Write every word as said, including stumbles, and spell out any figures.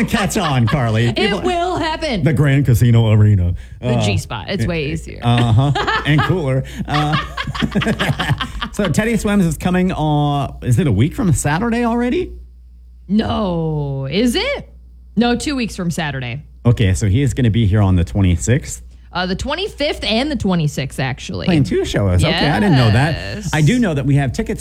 going to catch on, Carly. People, it will happen. The Grand Casino Arena. The Uh, G-spot. It's way easier. Uh-huh. And cooler. Uh, so Teddy Swims is coming on, is it a week from Saturday already? No. Is it? No, two weeks from Saturday. Okay, so he is going to be here on the twenty-sixth. Uh, the twenty-fifth and the twenty-sixth, actually. Playing two shows. Yes. Okay, I didn't know that. I do know that we have tickets